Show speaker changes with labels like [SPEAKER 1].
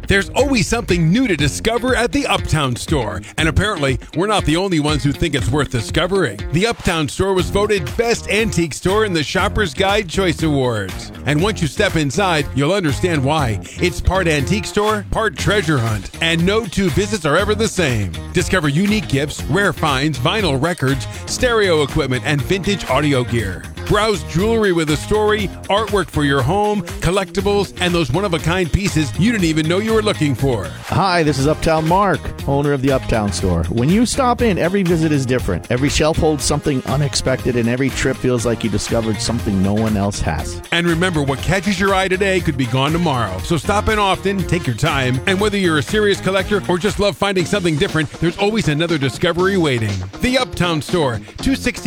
[SPEAKER 1] There's always something new to discover at the Uptown Store. And apparently, we're not the only ones who think it's worth discovering. The Uptown Store was voted Best Antique Store in the Shopper's Guide Choice Awards. And once you step inside, you'll understand why. It's part antique store, part treasure hunt. And no two visits are ever the same. Discover unique gifts, rare finds, vinyl records, stereo equipment, and vintage audio gear. Browse jewelry with a story, artwork for your home, collectibles, and those one-of-a-kind pieces you didn't even know you were looking for.
[SPEAKER 2] Hi, this is Uptown Mark, owner of the Uptown Store. When you stop in, every visit is different. Every shelf holds something unexpected, and every trip feels like you discovered something no one else has.
[SPEAKER 1] And remember, what catches your eye today could be gone tomorrow. So stop in often, take your time, and whether you're a serious collector or just love finding something different, there's always another discovery waiting. The Uptown Store, 260